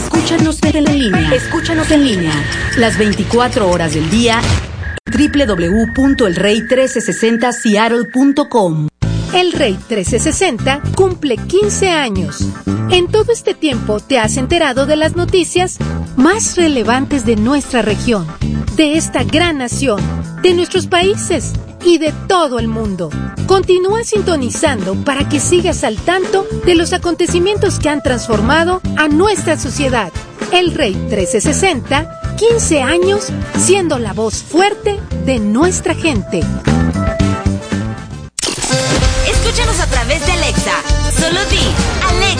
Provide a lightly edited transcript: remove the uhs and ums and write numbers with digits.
Escúchanos en línea. Escúchanos en línea. Las 24 horas del día. www.elrey1360seattle.com. El Rey 1360 cumple 15 años. En todo este tiempo te has enterado de las noticias más relevantes de nuestra región, de esta gran nación, de nuestros países y de todo el mundo. Continúa sintonizando para que sigas al tanto de los acontecimientos que han transformado a nuestra sociedad. El Rey 1360, 15 años siendo la voz fuerte de nuestra gente. Escúchanos a través de Alexa. Solo di, Alexa,